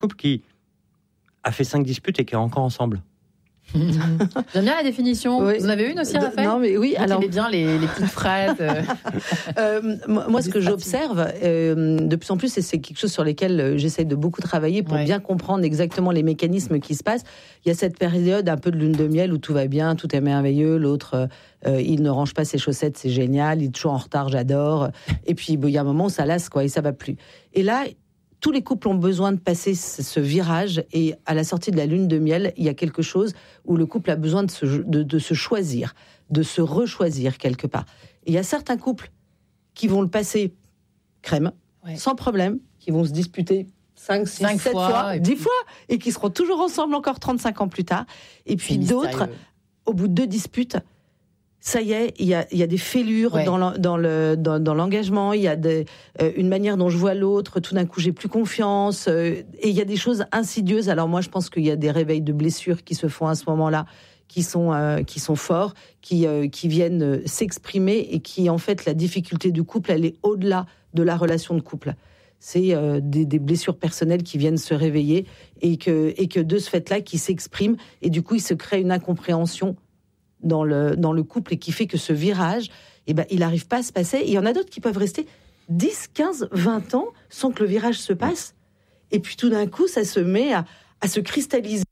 couple qui a fait 5 disputes et qui est encore ensemble. J'aime bien la définition. Oui. Vous en avez une aussi, Raphaël? Non, mais oui. Alors, bien les petites phrases. Moi, ce que j'observe de plus en plus, et c'est quelque chose sur lequel j'essaye de beaucoup travailler pour bien comprendre exactement les mécanismes qui se passent. Il y a cette période un peu de lune de miel où tout va bien, tout est merveilleux. L'autre, il ne range pas ses chaussettes, c'est génial. Il est toujours en retard, j'adore. Et puis, il y a un moment où ça lasse, quoi, et ça va plus. Et là, tous les couples ont besoin de passer ce virage, et à la sortie de la lune de miel, il y a quelque chose où le couple a besoin de se choisir, de se rechoisir quelque part. Et il y a certains couples qui vont le passer crème, sans problème, qui vont se disputer 5, 6, 7 fois, 10 fois, et qui seront toujours ensemble encore 35 ans plus tard. Et puis d'autres, au bout de 2 disputes, ça y est, il y a des fêlures dans l'engagement, il y a une manière dont je vois l'autre, tout d'un coup j'ai plus confiance, et il y a des choses insidieuses. Alors moi je pense qu'il y a des réveils de blessures qui se font à ce moment-là, qui sont forts, qui viennent s'exprimer, et qui en fait la difficulté du couple, elle est au-delà de la relation de couple. C'est des blessures personnelles qui viennent se réveiller, et que de ce fait-là qui s'expriment, et du coup il se crée une incompréhension dans le couple, et qui fait que ce virage, il n'arrive pas à se passer. Et il y en a d'autres qui peuvent rester 10, 15, 20 ans sans que le virage se passe. Et puis tout d'un coup, ça se met à se cristalliser.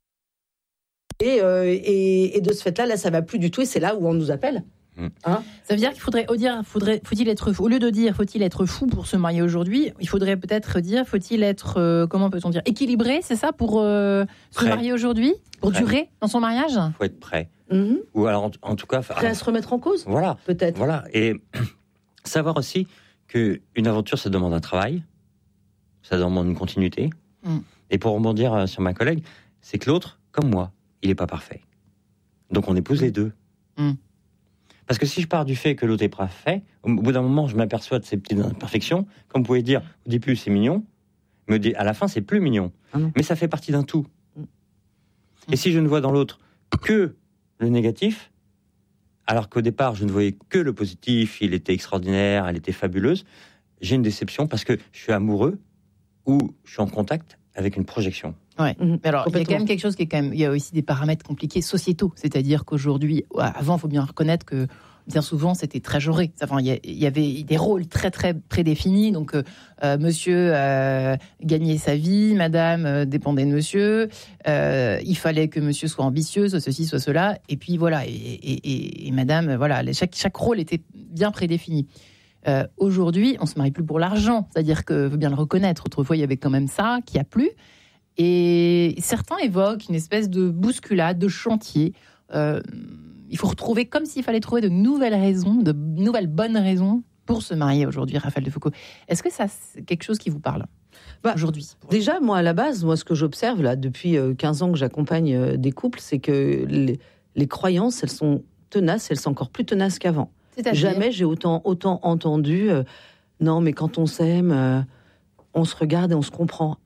Et de ce fait-là, là, ça ne va plus du tout. Et c'est là où on nous appelle. Hein, ça veut dire qu'il faut-il être fou, au lieu de dire faut-il être fou pour se marier aujourd'hui, il faudrait peut-être dire faut-il être comment peut-on dire, équilibré, c'est ça, pour se marier aujourd'hui, pour durer dans son mariage. Il faut être prêt. Ou alors en tout cas prêt à se remettre en cause. Voilà, peut-être. Voilà, et savoir aussi que une aventure, ça demande un travail, ça demande une continuité. Et pour rebondir sur ma collègue, c'est que l'autre, comme moi, il est pas parfait. Donc on épouse les deux. Parce que si je pars du fait que l'autre est parfait, au bout d'un moment, je m'aperçois de ces petites imperfections. Comme vous pouvez dire, au début, c'est mignon, mais à la fin, c'est plus mignon. Mais ça fait partie d'un tout. Et si je ne vois dans l'autre que le négatif, alors qu'au départ, je ne voyais que le positif, il était extraordinaire, elle était fabuleuse, j'ai une déception parce que je suis amoureux ou je suis en contact avec une projection. Ouais. Mais alors, il y a quand même quelque chose qui est quand même. Il y a aussi des paramètres compliqués sociétaux. C'est-à-dire qu'aujourd'hui, avant, il faut bien reconnaître que bien souvent, c'était très genré. Enfin, il y avait des rôles très, très prédéfinis. Donc, monsieur gagnait sa vie, madame dépendait de monsieur. Il fallait que monsieur soit ambitieux, soit ceci, soit cela. Et puis, voilà. Et madame, voilà. Chaque rôle était bien prédéfini. Aujourd'hui, on se marie plus pour l'argent. C'est-à-dire que, faut bien le reconnaître. Autrefois, il y avait quand même ça qui a plu. Et certains évoquent une espèce de bousculade, de chantier. Il faut retrouver, comme s'il fallait trouver de nouvelles raisons, de nouvelles bonnes raisons pour se marier aujourd'hui, Raphaël Defoucauld. Est-ce que ça, c'est quelque chose qui vous parle aujourd'hui? Déjà, moi, à la base, ce que j'observe là depuis 15 ans que j'accompagne des couples, c'est que les croyances, elles sont tenaces, elles sont encore plus tenaces qu'avant. Jamais j'ai autant entendu non, mais quand on s'aime, on se regarde et on se comprend.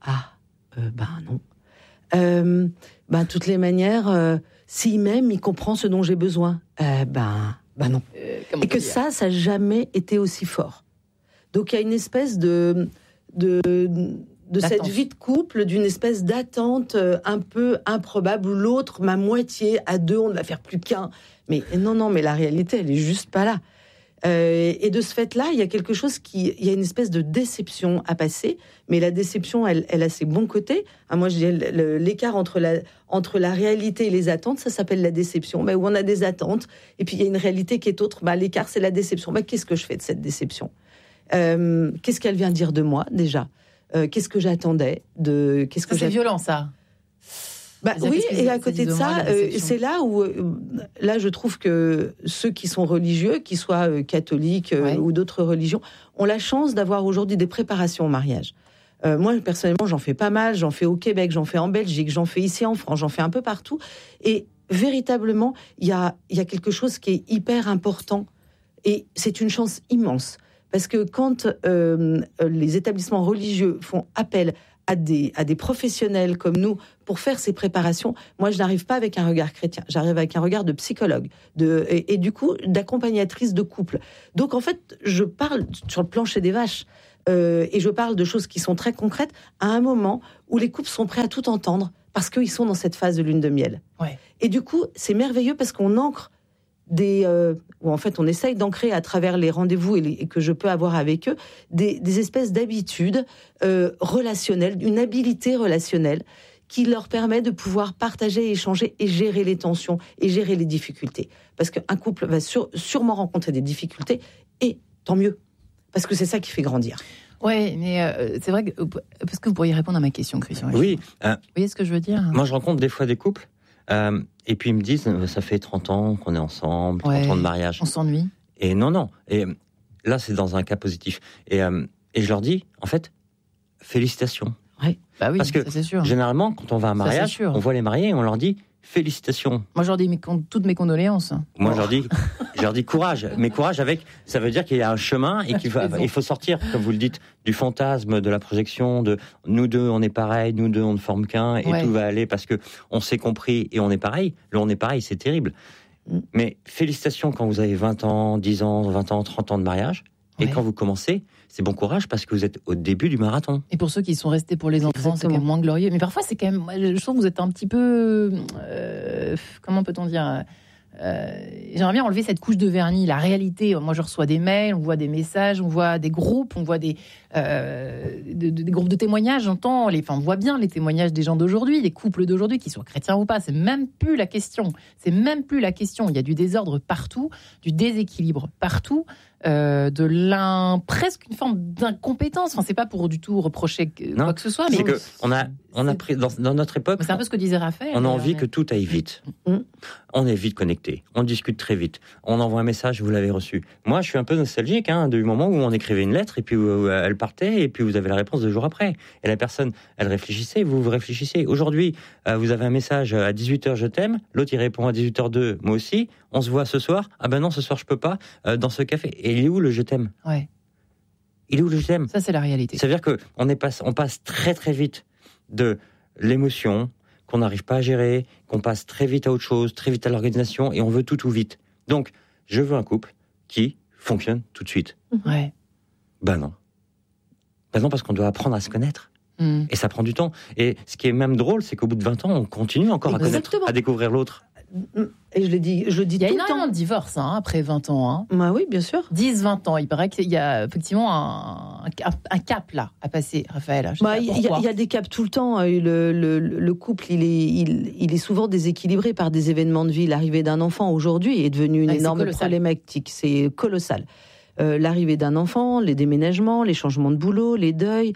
Non. De toutes les manières, s'il m'aime, il comprend ce dont j'ai besoin. Non. Et que ça n'a jamais été aussi fort. Donc il y a une espèce de cette vie de couple, d'une espèce d'attente un peu improbable, où l'autre, ma moitié, à deux, on ne va faire plus qu'un. Mais non, mais la réalité, elle est juste pas là. Et de ce fait-là, il y a quelque chose il y a une espèce de déception à passer, mais la déception, elle a ses bons côtés. Moi, je dirais l'écart entre la réalité et les attentes, ça s'appelle la déception. Où on a des attentes, et puis il y a une réalité qui est autre. L'écart, c'est la déception. Qu'est-ce que je fais de cette déception ? Qu'est-ce qu'elle vient dire de moi, déjà ? Qu'est-ce que j'attendais de... C'est violent, ça. Oui, et à côté de ça, c'est là où, je trouve que ceux qui sont religieux, qu'ils soient catholiques ou d'autres religions, ont la chance d'avoir aujourd'hui des préparations au mariage. Moi, personnellement, j'en fais pas mal. J'en fais au Québec, j'en fais en Belgique, j'en fais ici en France, j'en fais un peu partout. Et véritablement, il y a quelque chose qui est hyper important. Et c'est une chance immense. Parce que quand les établissements religieux font appel à des professionnels comme nous pour faire ces préparations, moi je n'arrive pas avec un regard chrétien, j'arrive avec un regard de psychologue et du coup d'accompagnatrice de couple. Donc en fait je parle sur le plancher des vaches. et je parle de choses qui sont très concrètes, à un moment où les couples sont prêts à tout entendre parce qu'ils sont dans cette phase de lune de miel. Ouais. Et du coup, c'est merveilleux parce qu'on ancre ou en fait on essaye d'ancrer à travers les rendez-vous et que je peux avoir avec eux, des espèces d'habitudes relationnelles, une habileté relationnelle qui leur permet de pouvoir partager, échanger et gérer les tensions et gérer les difficultés. Parce qu'un couple va sûrement rencontrer des difficultés, et tant mieux, parce que c'est ça qui fait grandir. Oui, mais c'est vrai que... Parce que vous pourriez répondre à ma question, Christian. Oui. Vous voyez ce que je veux dire ? Moi, je rencontre des fois des couples, et puis ils me disent, ça fait 30 ans qu'on est ensemble, 30 ans de mariage. On s'ennuie. Et non. Et là, c'est dans un cas positif. Et je leur dis, en fait, félicitations. Ouais. Bah oui, parce que ça, c'est sûr. Généralement, quand on va à un mariage, on voit les mariés et on leur dit félicitations. Moi, je leur dis toutes mes condoléances. Moi, je leur dis courage. Mais courage ça veut dire qu'il y a un chemin et il faut sortir, comme vous le dites, du fantasme, de la projection, de nous deux, on est pareil, nous deux, on ne forme qu'un, et tout va aller parce que on s'est compris et on est pareil. Le on est pareil, c'est terrible. Mais félicitations quand vous avez 20 ans, 10 ans, 20 ans, 30 ans de mariage. Et quand vous commencez, c'est bon courage parce que vous êtes au début du marathon. Et pour ceux qui sont restés pour les enfants, c'est quand même moins glorieux. Mais parfois, c'est quand même... Je trouve que vous êtes un petit peu... comment peut-on dire j'aimerais bien enlever cette couche de vernis, la réalité. Moi, je reçois des mails, on voit des messages, on voit des groupes, on voit des groupes de témoignages. J'entends, on voit bien les témoignages des gens d'aujourd'hui, des couples d'aujourd'hui, qu'ils soient chrétiens ou pas. C'est même plus la question. Il y a du désordre partout, du déséquilibre partout. Presque une forme d'incompétence. Enfin, c'est pas pour du tout reprocher quoi que ce soit. Mais on a pris dans notre époque. C'est un peu ce que disait Raphaël. On a envie que tout aille vite. On est vite connecté. On discute très vite. On envoie un message, vous l'avez reçu. Moi, je suis un peu nostalgique du moment où on écrivait une lettre et puis où elle partait et puis vous avez la réponse 2 jours après. Et la personne, elle réfléchissait, vous réfléchissez. Aujourd'hui, vous avez un message à 18h, je t'aime. L'autre, il répond à 18h02, moi aussi. On se voit ce soir. Ah ben non, ce soir, je peux pas. Dans ce café. Et il est où le je t'aime ? Ouais. Il est où le je t'aime ? Ça, c'est la réalité. Ça veut dire qu'on passe très très vite de l'émotion, qu'on n'arrive pas à gérer, qu'on passe très vite à autre chose, très vite à l'organisation, et on veut tout vite. Donc, je veux un couple qui fonctionne tout de suite. Ouais. Ben non, parce qu'on doit apprendre à se connaître. Et ça prend du temps. Et ce qui est même drôle, c'est qu'au bout de 20 ans, on continue encore à connaître, à découvrir l'autre. Et je le dis tout le temps. Il y a énormément de divorces après 20 ans. Bah oui, bien sûr. 10-20 ans. Il paraît qu'il y a effectivement un cap là à passer, Raphaël. Il y a des caps tout le temps. Le couple, il est souvent déséquilibré par des événements de vie. L'arrivée d'un enfant aujourd'hui est devenue une énorme problématique. C'est colossal. L'arrivée d'un enfant, les déménagements, les changements de boulot, les deuils,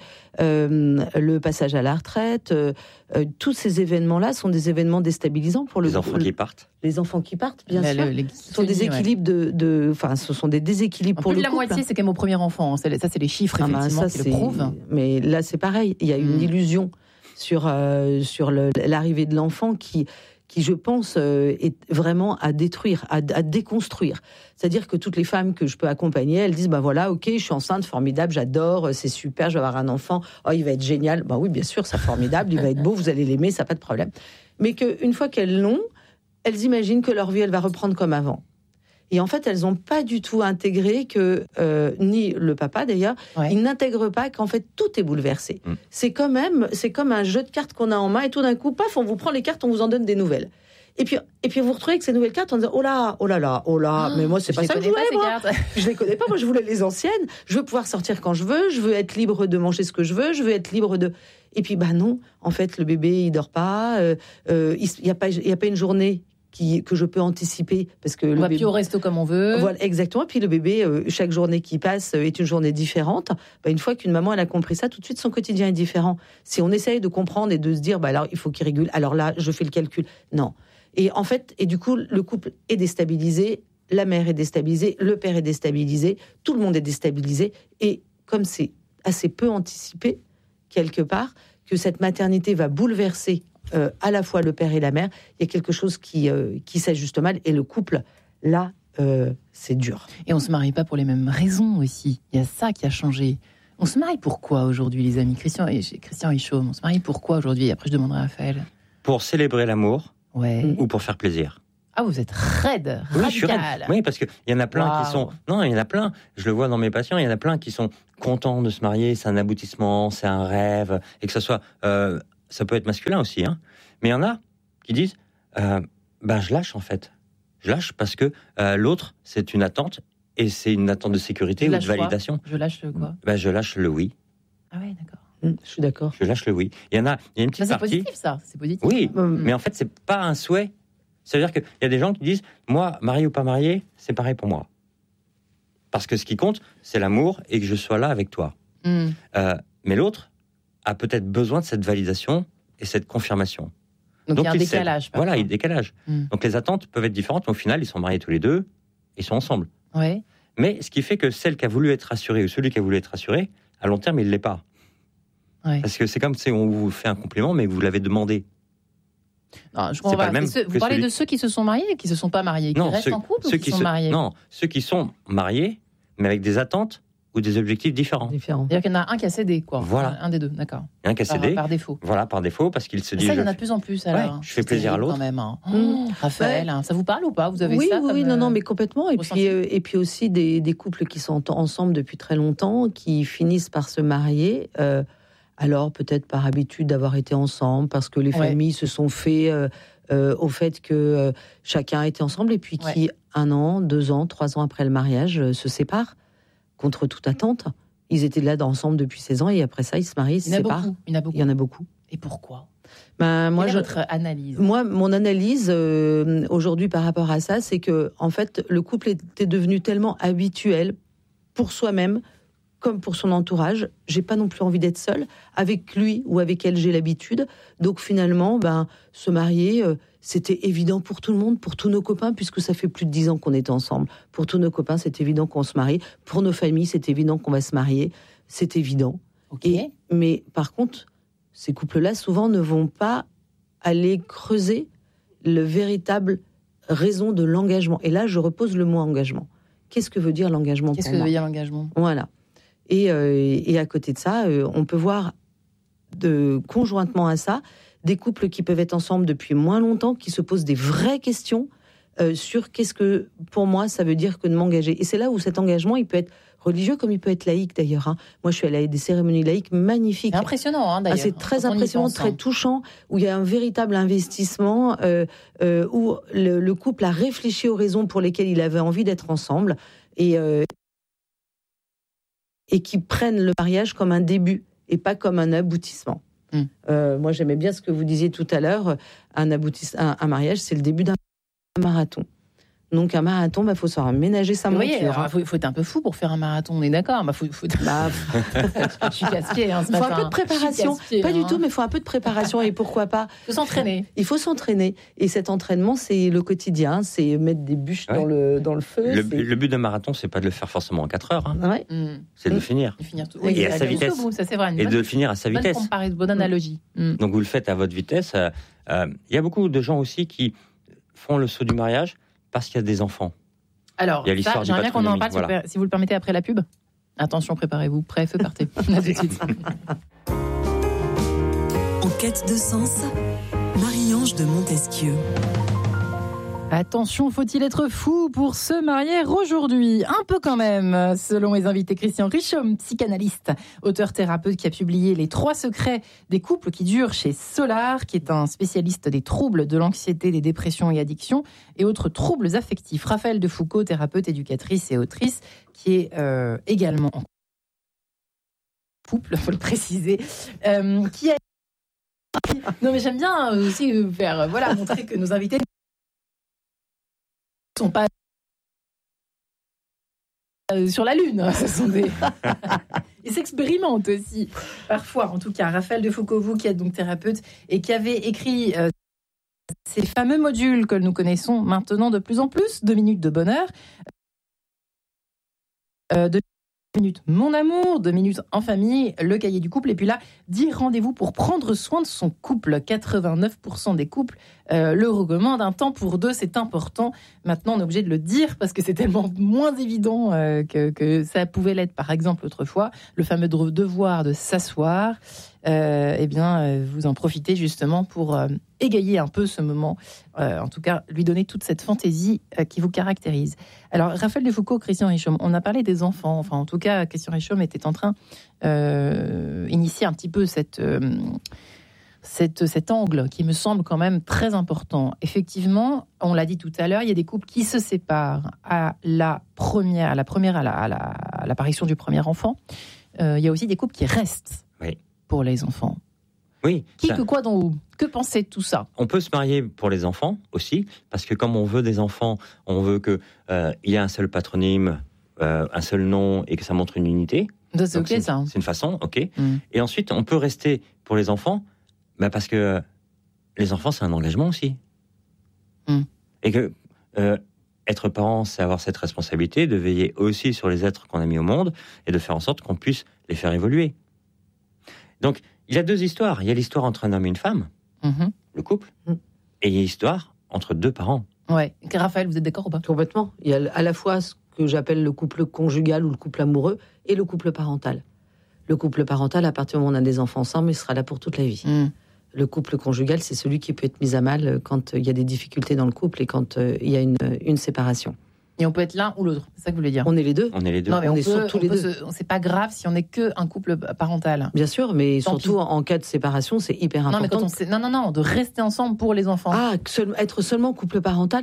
le passage à la retraite, tous ces événements-là sont des événements déstabilisants pour le enfants qui partent. Les enfants qui partent, bien sûr. Ce sont des équilibres ce sont des déséquilibres pour le couple. Plus de la moitié, c'est quand même au premier enfant. Ça, c'est les chiffres effectivement qui le prouvent. Mais là, c'est pareil. Il y a une illusion sur l'arrivée de l'enfant qui, je pense, est vraiment à détruire, à déconstruire. C'est-à-dire que toutes les femmes que je peux accompagner, elles disent, voilà, ok, je suis enceinte, formidable, j'adore, c'est super, je vais avoir un enfant, il va être génial. Oui, bien sûr, c'est formidable, il va être beau, vous allez l'aimer, ça pas de problème. Mais qu'une fois qu'elles l'ont, elles imaginent que leur vie, elle va reprendre comme avant. Et en fait, elles n'ont pas du tout intégré que, ni le papa d'ailleurs, il n'intègre pas qu'en fait, tout est bouleversé. C'est comme un jeu de cartes qu'on a en main et tout d'un coup, paf, on vous prend les cartes, on vous en donne des nouvelles. Et puis vous vous retrouvez avec ces nouvelles cartes en disant, oh là, mais moi, c'est pas ça que je voulais, moi. Je les connais pas, moi, je voulais les anciennes. Je veux pouvoir sortir quand je veux être libre de manger ce que je veux être libre de... Et puis, non, en fait, le bébé, il dort pas, il y a pas une journée que je peux anticiper parce que on va plus au resto comme on veut. Voilà, exactement. Puis le bébé, chaque journée qui passe est une journée différente. Une fois qu'une maman elle a compris ça, tout de suite son quotidien est différent. Si on essaye de comprendre et de se dire, alors il faut qu'il régule. Alors là, je fais le calcul. Non. Et en fait, du coup, le couple est déstabilisé, la mère est déstabilisée, le père est déstabilisé, tout le monde est déstabilisé. Et comme c'est assez peu anticipé quelque part que cette maternité va bouleverser à la fois le père et la mère, il y a quelque chose qui s'ajuste mal. Et le couple, là, c'est dur. Et on se marie pas pour les mêmes raisons aussi. Il y a ça qui a changé. On se marie pourquoi aujourd'hui, les amis? Christian Hichaume, on se marie pourquoi aujourd'hui? Après, je demanderai à Raphaël. Pour célébrer l'amour ou pour faire plaisir. Ah, vous êtes raide, radical. Oui, parce qu'il y en a plein qui sont... Non, il y en a plein, je le vois dans mes patients, il y en a plein qui sont content de se marier, c'est un aboutissement, c'est un rêve, et que ça soit, ça peut être masculin aussi, hein. Mais il y en a qui disent, je lâche en fait. Je lâche parce que l'autre, c'est une attente, et c'est une attente de sécurité ou de validation. Je lâche le quoi? Je lâche le oui. Ah ouais, d'accord. Je suis d'accord. Je lâche le oui. Il y a une petite partie. C'est positif, ça. C'est positif. Oui, mais en fait, c'est pas un souhait. C'est-à-dire qu'il y a des gens qui disent, moi, marié ou pas marié, c'est pareil pour moi. Parce que ce qui compte, c'est l'amour et que je sois là avec toi. Mais l'autre a peut-être besoin de cette validation et cette confirmation. Donc il y a un décalage. Voilà, il y a un décalage. Donc les attentes peuvent être différentes, mais au final, ils sont mariés tous les deux, ils sont ensemble. Ouais. Mais ce qui fait que celle qui a voulu être rassurée ou celui qui a voulu être rassuré, à long terme, il ne l'est pas. Ouais. Parce que c'est comme si on vous fait un compliment, mais vous l'avez demandé. Non, je comprends pas. Vous parlez de ceux qui se sont mariés et qui ne se sont pas mariés, qui restent en couple ou qui sont mariés? Non, ceux qui sont mariés, mais avec des attentes ou des objectifs différents. C'est-à-dire qu'il y en a un qui a cédé, quoi. Voilà. Un des deux, d'accord. Un qui a cédé. Par défaut. Voilà, par défaut, parce qu'il se dit... Ça, il y en a de plus en plus, alors. Ouais, je fais plaisir à l'autre. Quand même, hein. Raphaël, ça vous parle ou pas? Vous avez ça Oui, non, mais complètement. Et puis aussi des couples qui sont ensemble depuis très longtemps, qui finissent par se marier... alors peut-être par habitude d'avoir été ensemble, parce que les familles se sont fait au fait que chacun était ensemble, et puis qui, 1 an, 2 ans, 3 ans après le mariage, se séparent, contre toute attente. Ils étaient là ensemble depuis 16 ans, et après ça, ils se marient, ils se séparent. Il y en a beaucoup. Et pourquoi? Votre analyse? Moi, mon analyse aujourd'hui par rapport à ça, c'est que en fait, le couple était devenu tellement habituel pour soi-même, comme pour son entourage. J'ai pas non plus envie d'être seule avec lui ou avec elle, j'ai l'habitude. Donc finalement, se marier, c'était évident pour tout le monde, pour tous nos copains, puisque ça fait plus de 10 ans qu'on est ensemble. Pour tous nos copains, c'est évident qu'on se marie. Pour nos familles, c'est évident qu'on va se marier. C'est évident. Okay. Mais par contre, ces couples-là, souvent, ne vont pas aller creuser le véritable raison de l'engagement. Et là, je repose le mot engagement. Qu'est-ce que veut dire l'engagement pour moi ? Qu'est-ce que veut dire l'engagement ? Voilà. Et à côté de ça, on peut voir conjointement à ça des couples qui peuvent être ensemble depuis moins longtemps, qui se posent des vraies questions sur qu'est-ce que, pour moi, ça veut dire que de m'engager. Et c'est là où cet engagement, il peut être religieux comme il peut être laïque, d'ailleurs. Moi, je suis allée à des cérémonies laïques magnifiques. C'est impressionnant, d'ailleurs. C'est très impressionnant, très touchant, où il y a un véritable investissement, où le couple a réfléchi aux raisons pour lesquelles il avait envie d'être ensemble, et qui prennent le mariage comme un début et pas comme un aboutissement. Moi, j'aimais bien ce que vous disiez tout à l'heure. Un mariage, c'est le début d'un marathon. Donc, un marathon, faut savoir ménager sa monture. Il faut être un peu fou pour faire un marathon, on est d'accord. Je suis casse-pied. Il faut un peu de préparation. Pas du tout, mais il faut un peu de préparation. Et pourquoi pas ? Il faut s'entraîner. Il faut s'entraîner. Et cet entraînement, c'est le quotidien. C'est mettre des bûches dans le feu. Le but d'un marathon, c'est pas de le faire forcément en 4 heures. C'est de le finir. Tout. Et à sa vitesse. Ça, c'est vrai. Et de le finir à sa vitesse. Bonne analogie. Donc, vous le faites à votre vitesse. Il y a beaucoup de gens aussi qui font le saut du mariage parce qu'il y a des enfants. Alors, j'aimerais bien qu'on en parle, si vous le permettez, après la pub. Attention, préparez-vous. Prêt, feu, partez. À tout de suite. En quête de sens, Marie-Ange de Montesquieu. Attention, faut-il être fou pour se marier aujourd'hui ? Un peu quand même, selon mes invités. Christian Richomme, psychanalyste, auteur-thérapeute qui a publié Les 3 secrets des couples qui durent chez Solar, qui est un spécialiste des troubles de l'anxiété, des dépressions et addictions et autres troubles affectifs. Raphaël Defoucault, thérapeute, éducatrice et autrice, qui est également en couple, il faut le préciser, qui a... Non mais j'aime bien aussi faire, montrer que nos invités sont pas sur la Lune, ce sont des... Ils s'expérimentent aussi, parfois. En tout cas, Raphaël Defoucault, vous qui êtes donc thérapeute et qui avez écrit ces fameux modules que nous connaissons maintenant de plus en plus, 2 minutes de bonheur, 2 minutes mon amour, 2 minutes en famille, le cahier du couple, et puis là, 10 rendez-vous pour prendre soin de son couple. 89% des couples le recommandent. Un temps pour 2, c'est important. Maintenant, on est obligé de le dire parce que c'est tellement moins évident que ça pouvait l'être, par exemple, autrefois. Le fameux devoir de s'asseoir. vous en profitez justement pour égayer un peu ce moment, en tout cas lui donner toute cette fantaisie qui vous caractérise. Alors Raphaël Defoucauld, Christian Richomme, on a parlé des enfants, enfin en tout cas Christian Richomme était en train d'initier un petit peu cet angle qui me semble quand même très important. Effectivement, on l'a dit tout à l'heure, il y a des couples qui se séparent à l'apparition du premier enfant. Il y a aussi des couples qui restent pour les enfants. Oui. Qui, que, quoi, dont, où. Que pensez de tout ça ? On peut se marier pour les enfants aussi, parce que comme on veut des enfants, on veut qu'il y ait un seul patronyme, un seul nom, et que ça montre une unité. C'est ok, ça. C'est une façon, ok. Et ensuite, on peut rester pour les enfants, parce que les enfants, c'est un engagement aussi. Et que être parent, c'est avoir cette responsabilité de veiller aussi sur les êtres qu'on a mis au monde et de faire en sorte qu'on puisse les faire évoluer. Donc, il y a deux histoires. Il y a l'histoire entre un homme et une femme, le couple, et il y a l'histoire entre deux parents. Ouais. Raphaël, vous êtes d'accord ou pas ? Complètement. Il y a à la fois ce que j'appelle le couple conjugal ou le couple amoureux et le couple parental. Le couple parental, à partir du moment où on a des enfants ensemble, il sera là pour toute la vie. Le couple conjugal, c'est celui qui peut être mis à mal quand il y a des difficultés dans le couple et quand il y a une séparation. Et on peut être l'un ou l'autre, c'est ça que vous voulez dire ? On est les deux. On est les deux. Non, mais on est surtout les deux. C'est pas grave si on n'est qu'un couple parental. Bien sûr, mais Tant surtout en cas de séparation, c'est hyper important. Non, de rester ensemble pour les enfants. Ah, être seulement couple parental,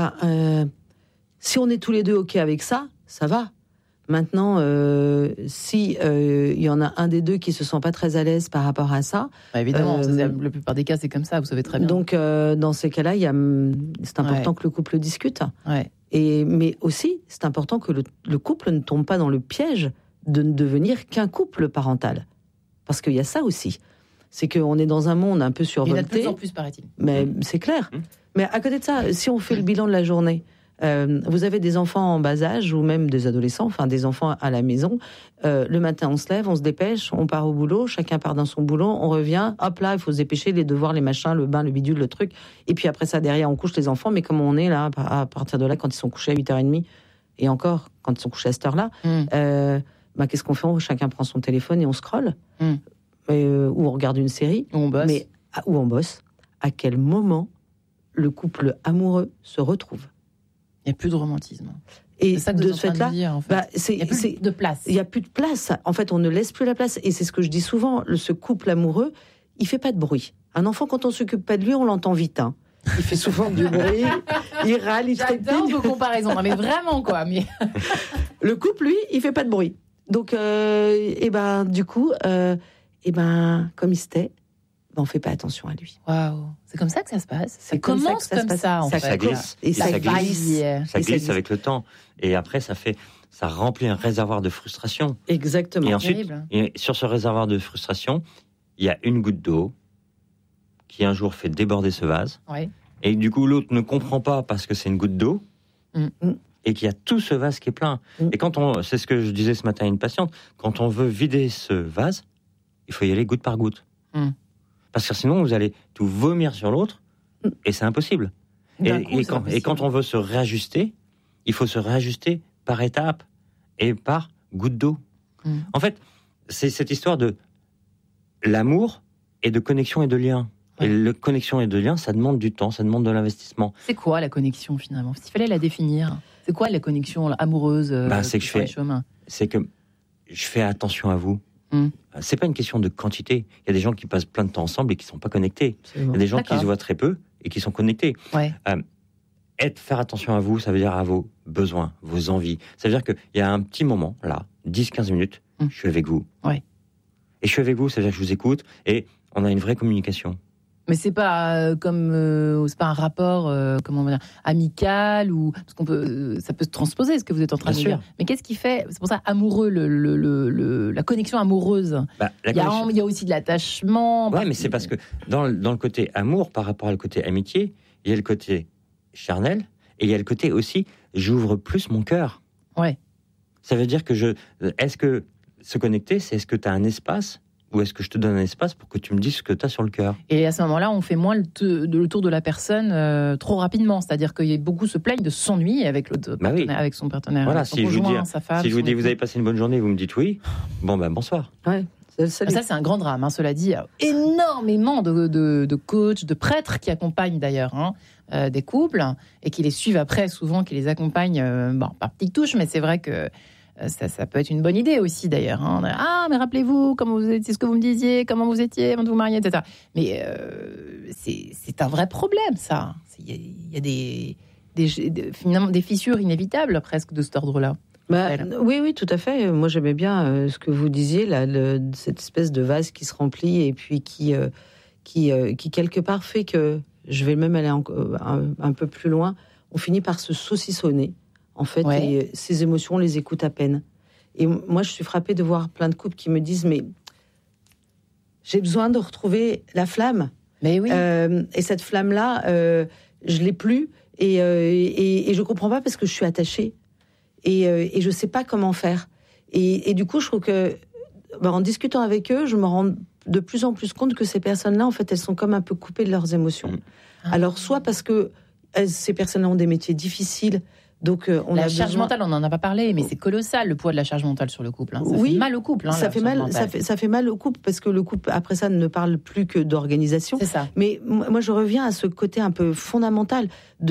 si on est tous les deux ok avec ça, ça va. Maintenant, si il y en a un des deux qui se sent pas très à l'aise par rapport à ça, évidemment, la plupart des cas c'est comme ça, vous savez très bien. Donc dans ces cas-là, c'est important que le couple discute. Ouais. Mais aussi, c'est important que le couple ne tombe pas dans le piège de ne devenir qu'un couple parental, parce qu'il y a ça aussi. C'est qu'on est dans un monde un peu survolté. Il y en a de plus en plus, paraît-il. Mais c'est clair. Mais à côté de ça, si on fait le bilan de la journée. Vous avez des enfants en bas âge ou même des adolescents, enfin des enfants à la maison. Le matin, on se lève, on se dépêche, on part au boulot, chacun part dans son boulot, on revient, hop là, il faut se dépêcher, les devoirs, les machins, le bain, le bidule, le truc. Et puis après ça, derrière, on couche les enfants. Mais comme on est là, à partir de là, quand ils sont couchés à 8h30, et encore, quand ils sont couchés à cette heure-là, qu'est-ce qu'on fait ? Chacun prend son téléphone et on scrolle. Ou on regarde une série. Ou on bosse. Ou on bosse. À quel moment le couple amoureux se retrouve ? Il n'y a plus de romantisme. Et c'est ça que de ce fait-là, en fait. Il n'y a plus de place. Il n'y a plus de place. En fait, on ne laisse plus la place. Et c'est ce que je dis souvent, ce couple amoureux, il ne fait pas de bruit. Un enfant, quand on ne s'occupe pas de lui, on l'entend vite. Il fait souvent du bruit, il râle, il trépigne. J'adore vos comparaisons, mais vraiment, quoi. Mais... Le couple, lui, il ne fait pas de bruit. Donc, du coup, comme il se tait, on ne fait pas attention à lui. Waouh, c'est comme ça que ça se passe. Ça commence comme ça, en fait. Ça glisse. Et ça glisse avec le temps. Et après, ça remplit un réservoir de frustration. Exactement. Et ensuite, sur ce réservoir de frustration, il y a une goutte d'eau qui un jour fait déborder ce vase. Ouais. Et du coup, l'autre ne comprend pas parce que c'est une goutte d'eau. Et qu'il y a tout ce vase qui est plein. Et c'est ce que je disais ce matin à une patiente, quand on veut vider ce vase, il faut y aller goutte par goutte. Parce que sinon, vous allez tout vomir sur l'autre, et c'est impossible. Et quand on veut se réajuster, il faut se réajuster par étapes et par goutte d'eau. En fait, c'est cette histoire de l'amour et de connexion et de lien. Et la connexion et de lien, ça demande du temps, ça demande de l'investissement. C'est quoi la connexion, finalement ? S'il fallait la définir, c'est quoi la connexion amoureuse c'est que je fais attention à vous. C'est pas une question de quantité. Il y a des gens qui passent plein de temps ensemble et qui sont pas connectés. Il y a des gens qui se voient très peu et qui sont connectés. Faire attention à vous, ça veut dire à vos besoins, vos envies. Ça veut dire qu'il y a un petit moment, là, 10-15 minutes, je suis avec vous. Et je suis avec vous, ça veut dire que je vous écoute et on a une vraie communication. Mais c'est pas c'est pas un rapport amical ou parce ça peut se transposer ce que vous êtes en train de dire. Mais qu'est-ce qui fait, c'est pour ça amoureux, la connexion amoureuse. Il y a aussi de l'attachement. Ouais, mais c'est parce que dans le côté amour par rapport au côté amitié, il y a le côté charnel et il y a le côté aussi j'ouvre plus mon cœur. Ouais. Ça veut dire que est-ce que se connecter, c'est est-ce que tu as un espace? Ou est-ce que je te donne un espace pour que tu me dises ce que tu as sur le cœur ? Et à ce moment-là, on fait moins le tour de la personne trop rapidement. C'est-à-dire que beaucoup se plaignent de s'ennuyer avec l'autre partenaire, avec son partenaire, voilà, son conjoint, sa femme. Si je vous dis vous avez passé une bonne journée, vous me dites oui, bonsoir. Ouais. Ça, c'est un grand drame, cela dit. Énormément de coachs, de prêtres qui accompagnent d'ailleurs des couples et qui les suivent après, souvent, qui les accompagnent, par petites touches, mais c'est vrai que ça peut être une bonne idée aussi d'ailleurs. Ah, mais rappelez-vous, comment vous étiez, ce que vous me disiez, comment vous étiez avant de vous marier, etc. Mais c'est un vrai problème, ça. Il y a finalement des fissures inévitables presque de cet ordre-là. Oui, tout à fait. Moi, j'aimais bien ce que vous disiez, là, cette espèce de vase qui se remplit et puis qui quelque part fait que, je vais même aller un peu plus loin, on finit par se saucissonner, en fait, et ces émotions, on les écoute à peine. Et moi, je suis frappée de voir plein de couples qui me disent, mais j'ai besoin de retrouver la flamme. Mais oui. Et cette flamme-là, je l'ai plus, et je comprends pas parce que je suis attachée. Et je sais pas comment faire. Et du coup, je trouve que, en discutant avec eux, je me rends de plus en plus compte que ces personnes-là, en fait, elles sont comme un peu coupées de leurs émotions. Alors, soit parce que ces personnes-là ont des métiers difficiles, donc la charge mentale, on n'en a pas parlé, mais c'est colossal le poids de la charge mentale sur le couple. Ça fait mal au couple. Ça fait mal au couple parce que le couple, après ça, ne parle plus que d'organisation. C'est ça. Mais moi, je reviens à ce côté un peu fondamental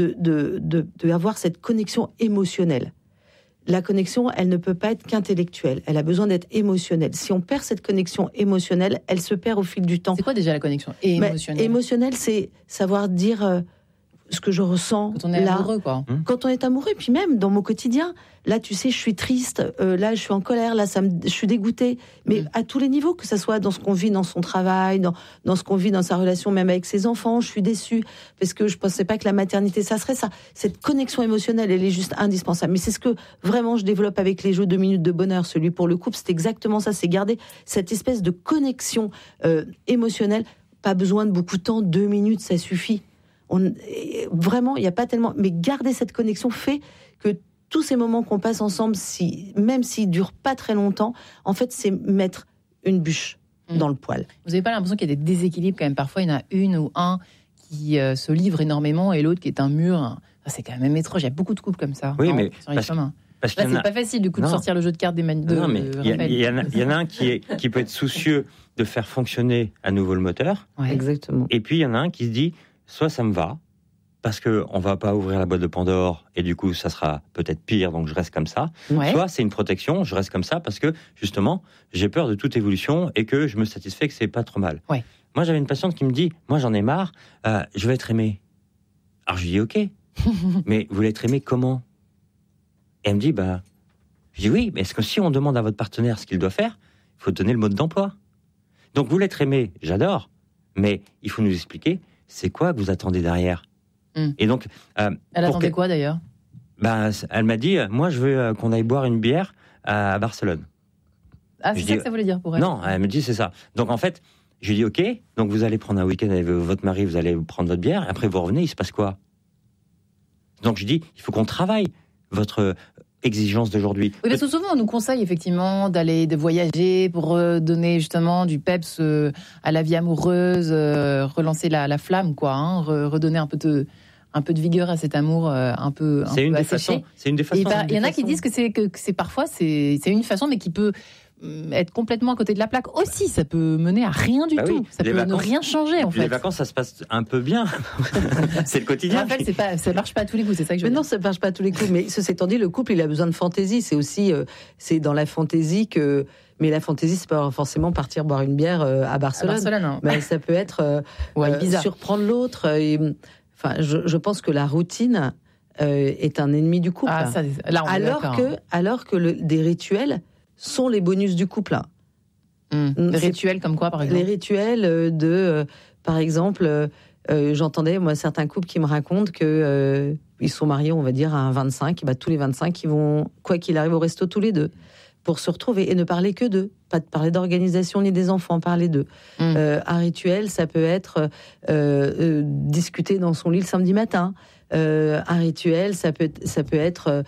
de avoir cette connexion émotionnelle. La connexion, elle ne peut pas être qu'intellectuelle. Elle a besoin d'être émotionnelle. Si on perd cette connexion émotionnelle, elle se perd au fil du temps. C'est quoi déjà la connexion émotionnelle ? Émotionnelle, c'est savoir dire ce que je ressens. Quand on est amoureux, quoi. Quand on est amoureux, puis même dans mon quotidien. Là, tu sais, je suis triste. Là, je suis en colère. Là, je suis dégoûtée. Mais à tous les niveaux, que ça soit dans ce qu'on vit dans son travail, dans ce qu'on vit dans sa relation, même avec ses enfants, je suis déçue parce que je pensais pas que la maternité, ça serait ça. Cette connexion émotionnelle, elle est juste indispensable. Mais c'est ce que vraiment je développe avec les jeux 2 minutes de bonheur. Celui pour le couple, c'est exactement ça. C'est garder cette espèce de connexion émotionnelle. Pas besoin de beaucoup de temps. 2 minutes, ça suffit. Vraiment, il n'y a pas tellement. Mais garder cette connexion fait que tous ces moments qu'on passe ensemble, même s'ils ne durent pas très longtemps, en fait, c'est mettre une bûche dans le poêle. Vous n'avez pas l'impression qu'il y a des déséquilibres quand même ? Parfois, il y en a une ou un qui se livre énormément et l'autre qui est un mur. C'est quand même étrange. Il y a beaucoup de couples comme ça. Oui, mais parce que là, c'est pas facile du coup de sortir le jeu de cartes des Non, mais il y en a un qui peut être soucieux de faire fonctionner à nouveau le moteur. Ouais. Exactement. Et puis il y en a un qui se dit, soit ça me va, parce qu'on ne va pas ouvrir la boîte de Pandore, et du coup, ça sera peut-être pire, donc je reste comme ça. Ouais. Soit c'est une protection, je reste comme ça, parce que, justement, j'ai peur de toute évolution, et que je me satisfais que c'est pas trop mal. Ouais. Moi, j'avais une patiente qui me dit, moi, j'en ai marre, je veux être aimée. Alors, je lui dis, ok, mais vous voulez être aimée comment ? Et elle me dit, je dis oui, mais est-ce que si on demande à votre partenaire ce qu'il doit faire, il faut donner le mode d'emploi. Donc, vous voulez être aimée, j'adore, mais il faut nous expliquer, c'est quoi que vous attendez derrière ? Et donc, elle attendait quoi d'ailleurs ? Elle m'a dit, moi je veux qu'on aille boire une bière à Barcelone. Ah, c'est ça que ça voulait dire pour elle ? Non, elle me dit c'est ça. Donc en fait, je lui dis ok, donc vous allez prendre un week-end avec votre mari, vous allez prendre votre bière, et après vous revenez, il se passe quoi ? Donc je dis, il faut qu'on travaille votre exigence d'aujourd'hui. Oui, parce que souvent on nous conseille effectivement de voyager pour donner justement du peps à la vie amoureuse, relancer la flamme, quoi, redonner un peu de vigueur à cet amour un peu asséché. C'est une des façons. Il y en a qui disent que c'est parfois c'est une façon, mais qui peut être complètement à côté de la plaque aussi. Ça peut mener à rien du tout. Ça peut ne rien changer en fait. Les vacances, ça se passe un peu bien. C'est le quotidien. En fait, ça marche pas à tous les coups. C'est ça que je veux dire. Non, ça marche pas à tous les coups. Mais ceci étant dit, le couple, il a besoin de fantaisie. C'est aussi, c'est dans la fantaisie que. Mais la fantaisie, c'est pas forcément partir boire une bière à Barcelone. Non. Mais ça peut être surprendre l'autre. Je pense que la routine est un ennemi du couple. Ah, ça, là, on est alors que des rituels sont les bonus du couple. Les rituels comme quoi, par exemple ? Les rituels par exemple, j'entendais moi certains couples qui me racontent que ils sont mariés, on va dire à un 25, tous les 25, ils vont quoi qu'il arrive au resto tous les deux pour se retrouver et ne parler que d'eux, pas de parler d'organisation ni des enfants, parler d'eux. Un rituel, ça peut être discuter dans son lit le samedi matin. Un rituel, ça peut être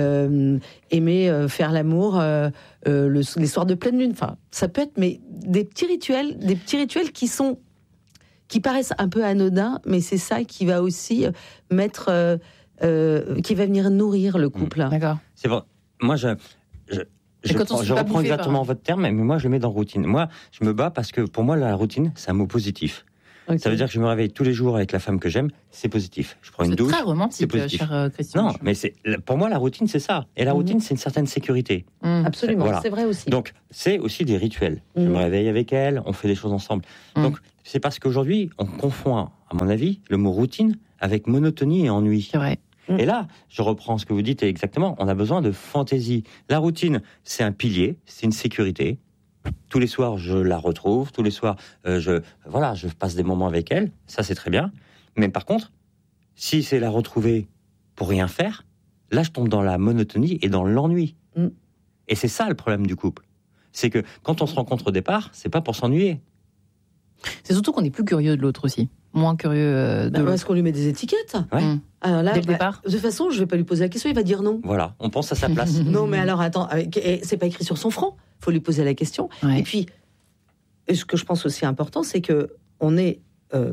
aimer faire l'amour les soirs de pleine lune. Enfin, ça peut être mais des petits rituels qui paraissent un peu anodins, mais c'est ça qui va aussi qui va venir nourrir le couple. D'accord. C'est vrai. Moi, Je reprends exactement votre terme, mais moi je le mets dans routine. Moi, je me bats parce que pour moi la routine, c'est un mot positif. Okay. Ça veut dire que je me réveille tous les jours avec la femme que j'aime, c'est positif. Je prends une douche, très romantique, cher Christian. Non, mais pour moi la routine c'est ça. Et la routine c'est une certaine sécurité. Absolument, c'est vrai aussi. Donc c'est aussi des rituels. Je me réveille avec elle, on fait des choses ensemble. Donc c'est parce qu'aujourd'hui on confond, à mon avis, le mot routine avec monotonie et ennui. C'est vrai. Et là, je reprends ce que vous dites exactement, on a besoin de fantaisie. La routine, c'est un pilier, c'est une sécurité. Tous les soirs, je la retrouve. Tous les soirs, je passe des moments avec elle. Ça, c'est très bien. Mais par contre, si c'est la retrouver pour rien faire, là, je tombe dans la monotonie et dans l'ennui. Et c'est ça le problème du couple. C'est que quand on se rencontre au départ, c'est pas pour s'ennuyer. C'est surtout qu'on est plus curieux de l'autre aussi. Moins curieux de l'autre. Parce qu'on lui met des étiquettes. Ouais. Alors là, dès le départ. De toute façon, je vais pas lui poser la question, il va dire non. Voilà, on pense à sa place. Non, mais alors attends, c'est pas écrit sur son front. Il faut lui poser la question. Ouais. Et puis, ce que je pense aussi important, c'est que on est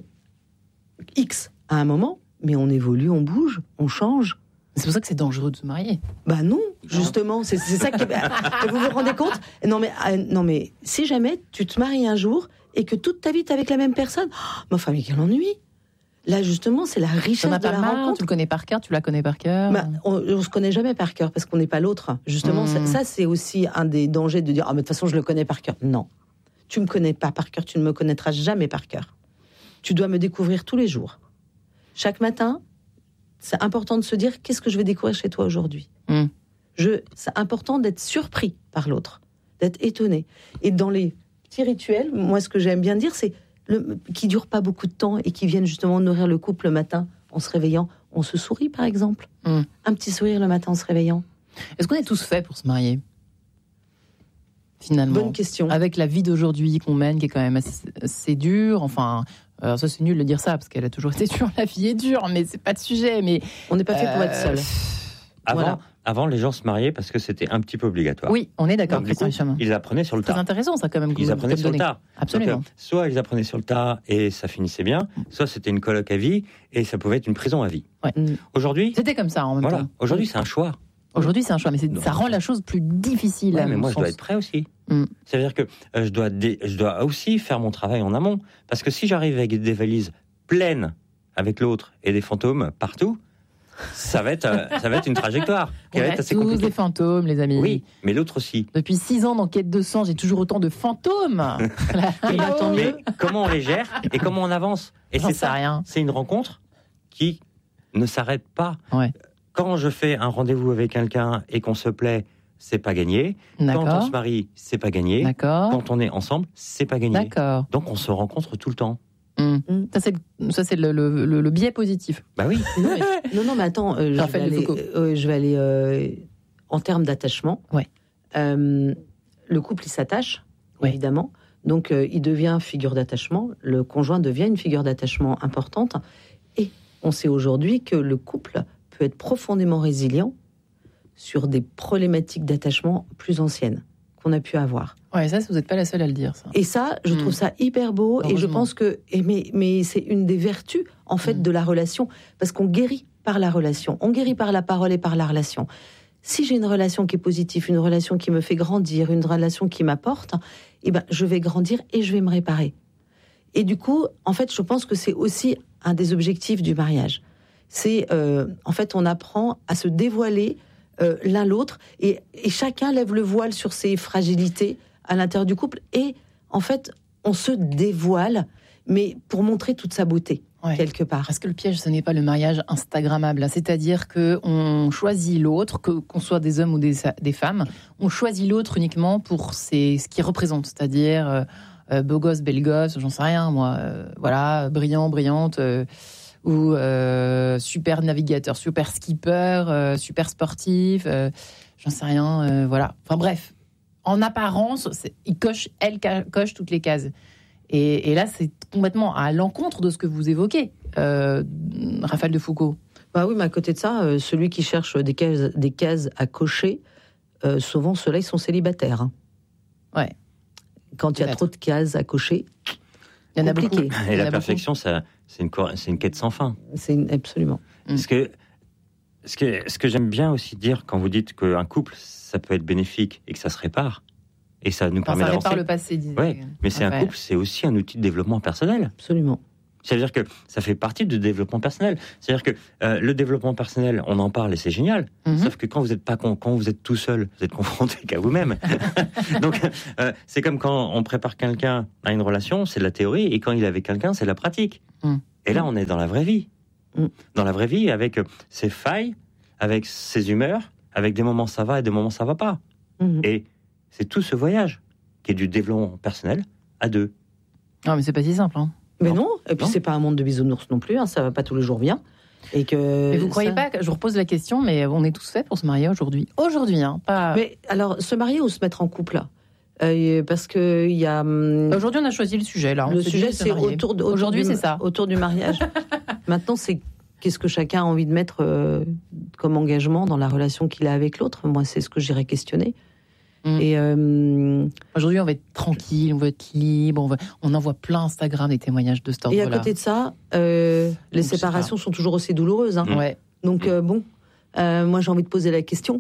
X à un moment, mais on évolue, on bouge, on change. C'est pour ça que c'est dangereux de se marier. Bah non, justement, c'est ça qui. Vous vous rendez compte ? Non mais si jamais tu te maries un jour et que toute ta vie t'es avec la même personne, ma femme, quel ennui. Là, justement, c'est la richesse de la rencontre. Tu le connais par cœur, tu la connais par cœur. On se connaît jamais par cœur parce qu'on n'est pas l'autre. Justement, ça c'est aussi un des dangers de dire mais de toute façon je le connais par cœur. Non, tu me connais pas par cœur, tu ne me connaîtras jamais par cœur. Tu dois me découvrir tous les jours. Chaque matin, c'est important de se dire qu'est-ce que je vais découvrir chez toi aujourd'hui. C'est important d'être surpris par l'autre, d'être étonné. Et dans les petits rituels, moi ce que j'aime bien dire, c'est qui durent pas beaucoup de temps et qui viennent justement nourrir le couple le matin en se réveillant. On se sourit par exemple. Un petit sourire le matin en se réveillant. Est-ce qu'on est tous faits pour se marier ? Finalement. Bonne question. Avec la vie d'aujourd'hui qu'on mène, qui est quand même assez dure, enfin... Alors ça c'est nul de dire ça parce qu'elle a toujours été dure, la vie est dure, mais c'est pas de sujet. Mais on n'est pas fait pour être seul. Avant, les gens se mariaient parce que c'était un petit peu obligatoire. Oui, on est d'accord. Ils apprenaient sur le tas. C'est intéressant ça quand même. Ils apprenaient sur le tas. Absolument. Donc, soit ils apprenaient sur le tas et ça finissait bien, soit c'était une coloc à vie et ça pouvait être une prison à vie. Ouais. Aujourd'hui, c'était comme ça en même temps. Aujourd'hui, c'est un choix. Aujourd'hui, c'est un choix, mais ça rend la chose plus difficile. Ouais, mais moi, je dois être prêt aussi. C'est-à-dire que je dois aussi faire mon travail en amont. Parce que si j'arrive avec des valises pleines avec l'autre et des fantômes partout, ça va être une trajectoire qui va être assez compliquée. Tous des fantômes, les amis. Oui, mais l'autre aussi. Depuis 6 ans d'enquête de sang, j'ai toujours autant de fantômes. Mais comment on les gère et comment on avance ? Et c'est ça, rien. C'est une rencontre qui ne s'arrête pas. Ouais. Quand je fais un rendez-vous avec quelqu'un et qu'on se plaît, c'est pas gagné. D'accord. Quand on se marie, c'est pas gagné. D'accord. Quand on est ensemble, c'est pas gagné. D'accord. Donc on se rencontre tout le temps. Ça c'est le biais positif. Bah oui. Non, mais attends, je vais aller en termes d'attachement. Ouais. Le couple, il s'attache, évidemment. Donc, il devient figure d'attachement. Le conjoint devient une figure d'attachement importante. Et on sait aujourd'hui que le couple peut être profondément résilient sur des problématiques d'attachement plus anciennes qu'on a pu avoir. Ouais, ça, vous n'êtes pas la seule à le dire, ça. Et ça, je trouve ça hyper beau. Et je pense que... Mais c'est une des vertus, en fait, de la relation. Parce qu'on guérit par la relation. On guérit par la parole et par la relation. Si j'ai une relation qui est positive, une relation qui me fait grandir, une relation qui m'apporte, eh ben, je vais grandir et je vais me réparer. Et du coup, en fait, je pense que c'est aussi un des objectifs du mariage. C'est, en fait, on apprend à se dévoiler l'un l'autre et chacun lève le voile sur ses fragilités à l'intérieur du couple et en fait on se dévoile mais pour montrer toute sa beauté quelque part. Parce que le piège ce n'est pas le mariage instagrammable, c'est-à-dire que on choisit l'autre, qu'on soit des hommes ou des femmes, on choisit l'autre uniquement pour ce qu'il représente, c'est-à-dire beau gosse, belle gosse, j'en sais rien moi, voilà, brillant, brillante. Ou super navigateur, super skipper, super sportif, j'en sais rien, voilà. Enfin bref, en apparence, elle coche toutes les cases. Et là, c'est complètement à l'encontre de ce que vous évoquez, Raphaël de Foucault. Bah oui, mais à côté de ça, celui qui cherche des cases à cocher, souvent ceux-là, ils sont célibataires. Hein. Ouais. Quand il y a trop de cases à cocher, il y en a beaucoup. Et la perfection, ça... C'est une quête sans fin. Absolument. Parce que Ce que j'aime bien aussi dire quand vous dites qu'un couple, ça peut être bénéfique et que ça se répare, et ça nous permet d'avancer. Ça répare le passé, disait. Ouais, mais c'est un couple, c'est aussi un outil de développement personnel. Absolument. C'est-à-dire que ça fait partie du développement personnel. C'est-à-dire que le développement personnel, on en parle et c'est génial. Sauf que quand vous êtes tout seul, vous êtes confronté qu'à vous-même. Donc, c'est comme quand on prépare quelqu'un à une relation, c'est de la théorie, et quand il est avec quelqu'un, c'est de la pratique. Et là, on est dans la vraie vie. Dans la vraie vie, avec ses failles, avec ses humeurs, avec des moments ça va et des moments ça va pas. Et c'est tout ce voyage qui est du développement personnel à deux. Non, mais c'est pas si simple, hein. Mais non, et puis c'est pas un monde de bisounours non plus, hein, ça va pas tous les jours bien. Et vous croyez pas que je vous repose la question, mais on est tous faits pour se marier aujourd'hui. Aujourd'hui, hein, pas. Mais alors, se marier ou se mettre en couple là, parce que il y a. Aujourd'hui, on a choisi le sujet là. Le sujet, c'est aujourd'hui, c'est ça. Autour du mariage. Maintenant, c'est qu'est-ce que chacun a envie de mettre comme engagement dans la relation qu'il a avec l'autre. Moi, c'est ce que j'irais questionner. Et aujourd'hui, on va être tranquille, on va être libre, on envoie plein Instagram des témoignages de cet ordre-là. Et à côté de ça, les séparations sont toujours aussi douloureuses. Hein. Ouais. Donc moi j'ai envie de poser la question.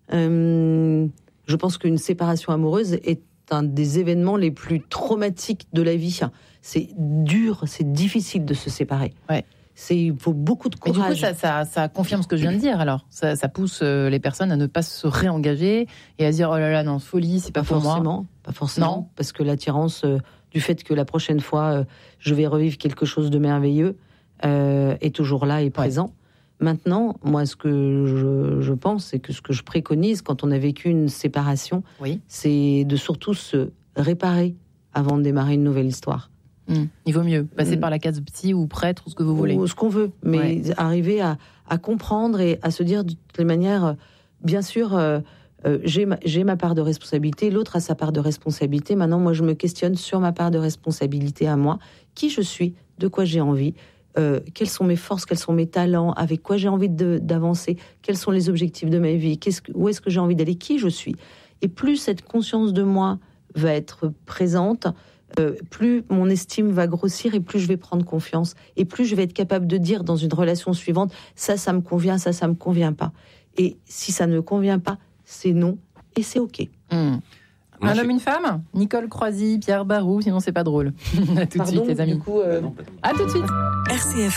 Je pense qu'une séparation amoureuse est un des événements les plus traumatiques de la vie. C'est dur, c'est difficile de se séparer. Ouais. Il faut beaucoup de courage. Mais du coup, ça confirme ce que je viens de dire. Alors, ça pousse les personnes à ne pas se réengager et à se dire oh là là, non, folie, c'est pas pour moi. Pas forcément, non. Parce que l'attirance du fait que la prochaine fois je vais revivre quelque chose de merveilleux est toujours là et présent. Maintenant, moi, ce que je pense, c'est que ce que je préconise quand on a vécu une séparation, c'est de surtout se réparer avant de démarrer une nouvelle histoire. Il vaut mieux passer par la case psy ou prêtre ou ce que vous voulez. Ou ce qu'on veut, mais arriver à comprendre et à se dire de toutes les manières, bien sûr, j'ai ma part de responsabilité, l'autre a sa part de responsabilité. Maintenant, moi, je me questionne sur ma part de responsabilité à moi, qui je suis, de quoi j'ai envie, quelles sont mes forces, quels sont mes talents, avec quoi j'ai envie d'avancer, quels sont les objectifs de ma vie, où est-ce que j'ai envie d'aller, qui je suis. Et plus cette conscience de moi va être présente, plus mon estime va grossir et plus je vais prendre confiance et plus je vais être capable de dire dans une relation suivante ça me convient, ça me convient pas. Et si ça ne me convient pas, c'est non et c'est ok. Un homme, une femme, Nicole Croisy, Pierre Barou, sinon c'est pas drôle. À tout de suite les amis. Du coup, à tout de suite. RCF